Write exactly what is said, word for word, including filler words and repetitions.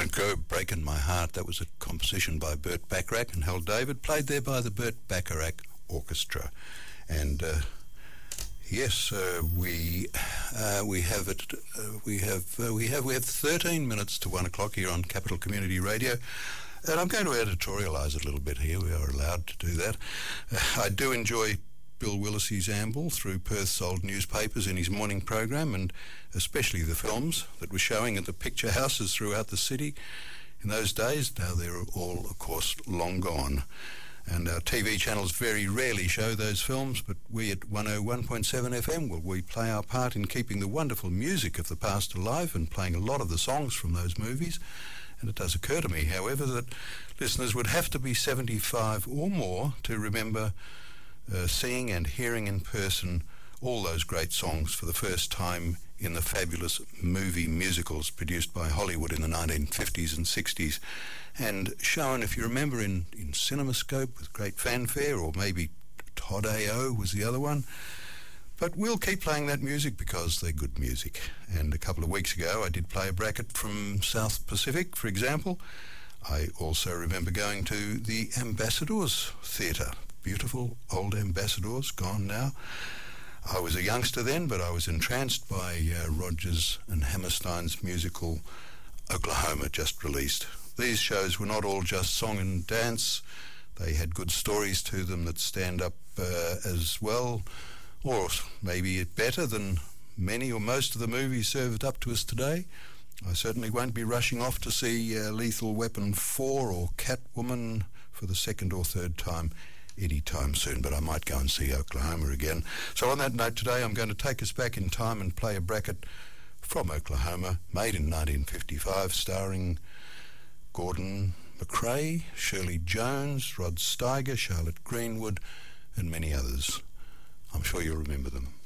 Don't Go Breaking My Heart. That was a composition by Burt Bacharach and Hal David, played there by the Burt Bacharach Orchestra. And uh, yes, uh, we uh, we have it. Uh, we have uh, we have we have thirteen minutes to one o'clock here on Capital Community Radio. And I'm going to editorialise a little bit here. We are allowed to do that. Uh, I do enjoy Bill Willis's amble through Perth's old newspapers in his morning program, and especially the films that were showing at the picture houses throughout the city in those days. Now they're all, of course, long gone. And our T V channels very rarely show those films, but we at one oh one point seven F M, well, we play our part in keeping the wonderful music of the past alive and playing a lot of the songs from those movies. And it does occur to me, however, that listeners would have to be seventy-five or more to remember uh, seeing and hearing in person all those great songs for the first time in the fabulous movie musicals produced by Hollywood in the nineteen fifties and sixties, and shown, if you remember, in, in CinemaScope with great fanfare, or maybe Todd A O was the other one. But we'll keep playing that music because they're good music. And a couple of weeks ago I did play a bracket from South Pacific, for example. I also remember going to the Ambassadors Theatre. Beautiful old Ambassadors, gone now. I was a youngster then, but I was entranced by uh, Rodgers and Hammerstein's musical Oklahoma, just released. These shows were not all just song and dance. They had good stories to them that stand up uh, as well, or maybe better than many or most of the movies served up to us today. I certainly won't be rushing off to see uh, Lethal Weapon four or Catwoman for the second or third time anytime soon, but I might go and see Oklahoma again. So on that note today, I'm going to take us back in time and play a bracket from Oklahoma, made in nineteen fifty-five, starring Gordon MacRae, Shirley Jones, Rod Steiger, Charlotte Greenwood, and many others. I'm sure you'll remember them.